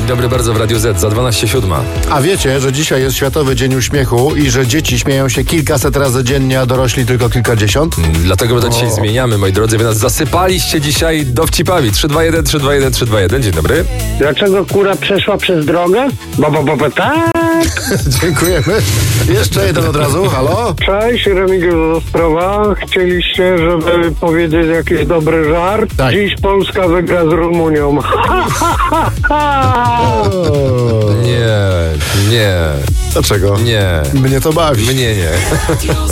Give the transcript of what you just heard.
Dzień dobry bardzo w Radiu Z, za 12:07. A wiecie, że dzisiaj jest Światowy Dzień Uśmiechu i że dzieci śmieją się kilkaset razy dziennie, a dorośli tylko kilkadziesiąt? Dlatego my to dzisiaj zmieniamy, moi drodzy. Wy nas zasypaliście dzisiaj dowcipami. 321, 321, 321. Dzień dobry. Dlaczego kura przeszła przez drogę? Tak. Dziękujemy. Jeszcze jeden od razu, halo? Cześć, Remigiusz Ostrowa. Chcieliście, żeby powiedzieć jakiś dobry żart? Tak. Dziś Polska wygra z Rumunią. Nie. Dlaczego? Nie. Mnie to bawi. Mnie nie.